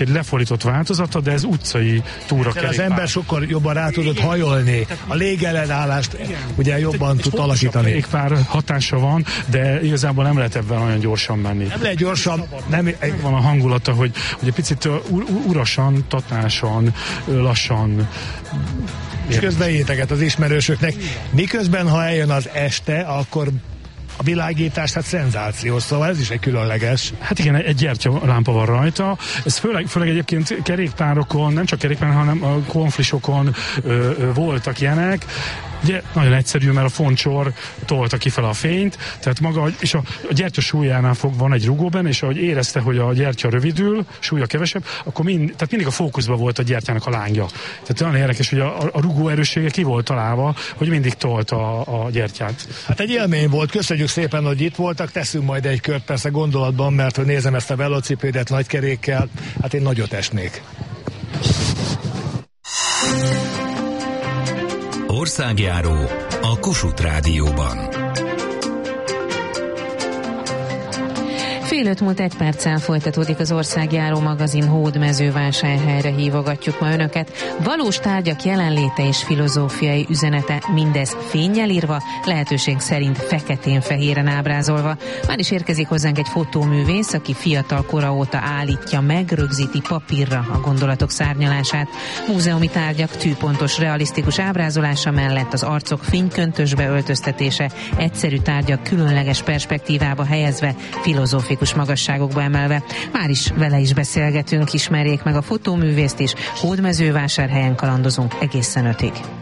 egy lefordított változata, de ez utcai túra az ember sokkal jobban rá tudott hajolni. A légellenállást ugye jobban tud alakítani. Kerékpár hatása van, de igazából nem lehet ebben olyan gyorsan menni. Nem lehet gyorsan. Van a hangulata, hogy egy picit urasan, tatásan, lassan. És közben éteget az ismerősöknek. Miközben, ha eljön az este, akkor a világítás, hát szenzációs, szóval ez is egy különleges. Hát igen, egy gyertyalámpa van rajta. Ez főleg egyébként kerékpárokon, nem csak kerékpáron, hanem a konflisokon voltak ilyenek. Ugye nagyon egyszerű, mert a foncsor tolta kifele a fényt, tehát maga, és a gyertya súlyánál van egy rugó benne, és ahogy érezte, hogy a gyertya rövidül, súlya kevesebb, akkor tehát mindig a fókuszban volt a gyertyának a lángja. Tehát olyan érdekes, hogy a rugó erőssége ki volt találva, hogy mindig tolta a gyertyát. Hát egy élmény volt, köszönjük szépen, hogy itt voltak, teszünk majd egy kört persze gondolatban, mert hogy nézem ezt a velocipédet nagykerékkel, hát én nagyot esnék. Országjáró a Kossuth Rádióban. 4:05 múlt 1 perccel folytatódik az Országjáró magazin, Hódmezővásárhelyre hívogatjuk ma önöket. Valós tárgyak jelenléte és filozófiai üzenete, mindez fénnyel írva, lehetőség szerint feketén-fehéren ábrázolva. Már is érkezik hozzánk egy fotóművész, aki fiatal kora óta állítja meg, rögzíti papírra a gondolatok szárnyalását. Múzeumi tárgyak tűpontos, realisztikus ábrázolása mellett az arcok fényköntösbe öltöztetése, egyszerű tárgyak különleges perspektívába helyezve, filozófikus magasságokba emelve. Már is vele is beszélgetünk, ismerjék meg a fotóművészt is. Hódmezővásárhelyen kalandozunk egészen 5-ig.